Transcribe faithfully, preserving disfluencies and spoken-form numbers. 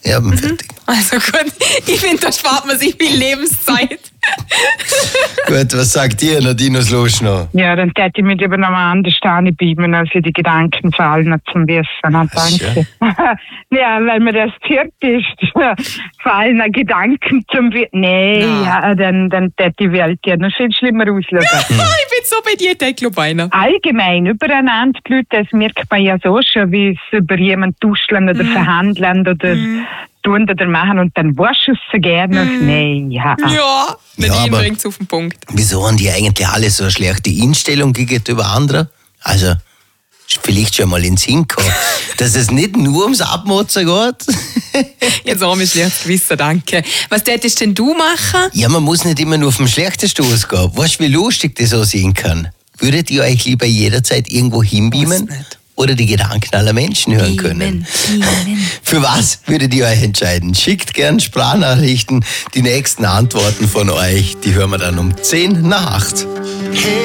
Ja, bin fertig. Also gut, ich finde, da spart man sich viel Lebenszeit. Gut, was sagt ihr, Nadine aus Luschnow? Ja, dann hätte ich mich lieber noch mal anders stehen bleiben, als die Gedanken fallen zum Wissen. Danke. Ja, weil mir das typisch fallen Gedanken zum Wissen. Nee, ja. ja, dann, dann hätte die Welt ja noch viel schlimmer ausschauen. Ja, ich bin so bei dir, denke ich, beinahe. Allgemein, übereinander die Leute, das merkt man ja so schon, wie sie über jemanden tuscheln oder mm. verhandeln oder mm. tun oder machen und dann wasch es so gerne. Mm. Nee, ja. Ja, Nadine ja, bringt es auf den Punkt. Wieso haben die eigentlich alle so eine schlechte Einstellung gegenüber anderen? Also, vielleicht schon mal ins Hinkommen, dass es nicht nur ums Abmotzen geht. Jetzt haben wir schlechtes Gewissen, danke. Was tätest denn du machen? Ja, man muss nicht immer nur auf den schlechtesten ausgehen. Weißt du, wie lustig das so sein kann? Würdet ihr euch lieber jederzeit irgendwo hinbeamen oder die Gedanken aller Menschen hören können? Beamen. Für was würdet ihr euch entscheiden? Schickt gern Sprachnachrichten. Die nächsten Antworten von euch, die hören wir dann um zehn nach acht.